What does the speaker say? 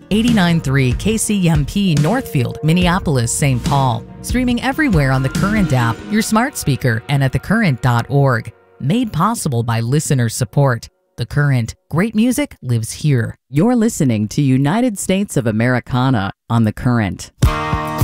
89.3 KCMP Northfield, Minneapolis, St. Paul. Streaming everywhere on the Current app, your smart speaker, and at thecurrent.org. Made possible by listener support. The Current. Great music lives here. You're listening to United States of Americana on The Current.